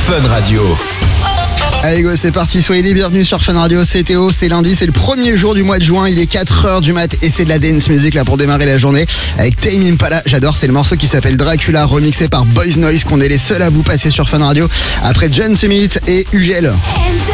Fun Radio. Allez go, c'est parti, soyez les bienvenus sur Fun Radio, c'est Théo, c'est lundi, c'est le premier jour du mois de juin, il est 4h du mat et c'est de la dance music là pour démarrer la journée avec Tame Impala, j'adore, c'est le morceau qui s'appelle Dracula, remixé par Boys Noise, qu'on est les seuls à vous passer sur Fun Radio après John Summit et Ugel.